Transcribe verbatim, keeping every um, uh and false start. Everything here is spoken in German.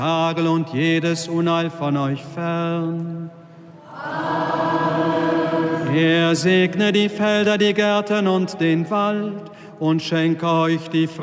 Hagel und jedes Unheil von euch fern. Amen. Er segne die Felder, die Gärten und den Wald und schenke euch die Früchte